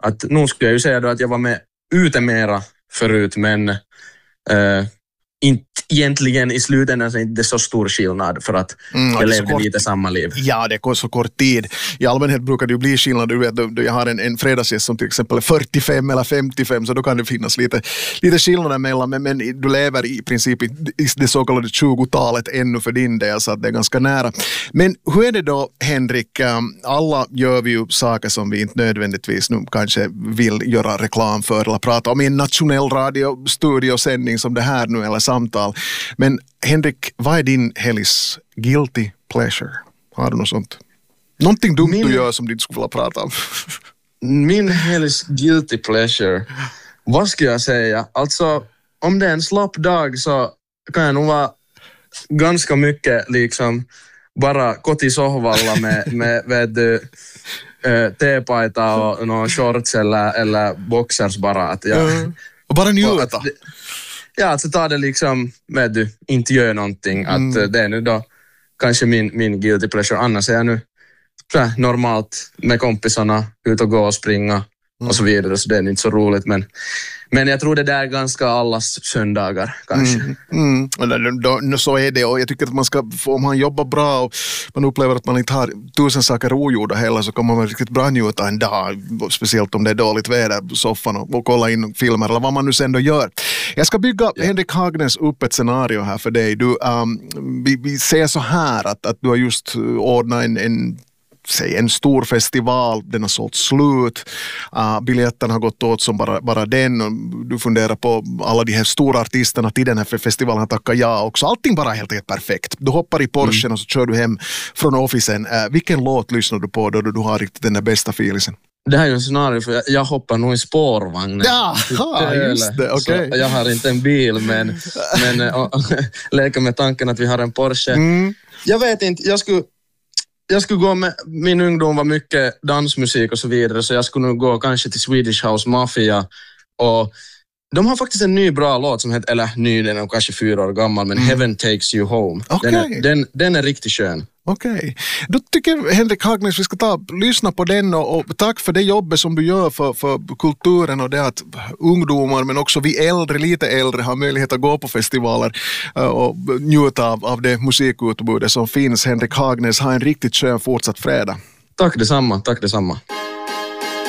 Att nu skulle jag ju säga då att jag var med ute mera förut, men inte egentligen i slutändan så är det inte så stor skillnad för att jag levde lite samma liv. Ja, det går så kort tid. I allmänhet brukar det ju bli skillnad. Du vet, då jag har en fredagsgäst som till exempel är 45 eller 55, så då kan det finnas lite skillnader mellan, men du lever i princip i det så kallade 20-talet ännu för din del, så att det är ganska nära. Men hur är det då, Henrik? Alla gör vi ju saker som vi inte nödvändigtvis nu kanske vill göra reklam för eller prata om i en nationell radiostudiosändning som det här nu, eller samtal. Men Henrik, vad är din helgs guilty pleasure? Har du något sånt? Någonting dumt du gör som du inte skulle vilja prata om? Min helgs guilty pleasure, vad ska jag säga? Alltså, om det är en slapp dag så kan jag nog vara ganska mycket liksom bara koti sohvalla med tepaita och någon shorts eller boxers bara. Att och bara njuta. Ja, alltså ta det liksom med du inte gör någonting. Att det är nu då kanske min guilty pleasure. Annars är jag nu så normalt med kompisarna, ut och gå och springa och så vidare. Så det är inte så roligt. Men jag tror det där är ganska allas söndagar kanske. Så är det, och jag tycker att man ska, om man jobbar bra och man upplever att man inte har 1000 saker ogjorda heller, så kan man riktigt bra njuta en dag, speciellt om det är dåligt väder på soffan och kolla in filmer eller vad man nu sen då gör. Jag ska bygga Henrik Hagnes upp ett scenario här för dig. Vi ser så här att du har just ordnat en stor festival, den har sålt slut, biljetterna har gått åt som bara den, och du funderar på alla de här stora artisterna till den här festivalen har tackat ja också. Allting bara helt perfekt. Du hoppar i Porschen och så kör du hem från officen. Vilken låt lyssnar du på då du har riktigt den där bästa feelingen? Det här är ju en scenario för jag hoppar nog i spårvagnen. Ja, just det, okej. Jag har inte en bil, men leker med tanken att vi har en Porsche. Jag vet inte, jag skulle gå med, min ungdom var mycket dansmusik och så vidare, så jag skulle nog gå kanske till Swedish House Mafia, och de har faktiskt en ny bra låt som heter, eller ny, den är kanske 4 år gammal, men Heaven Takes You Home. Okay. Den är riktigt skön. Okej. Då tycker Henrik Hagnes vi ska lyssna på den, och tack för det jobbet som du gör för kulturen och det att ungdomar men också vi äldre, lite äldre har möjlighet att gå på festivaler och njuta av det musikutbudet som finns. Henrik Hagnes, ha en riktigt skön fortsatt fredag. Tack detsamma.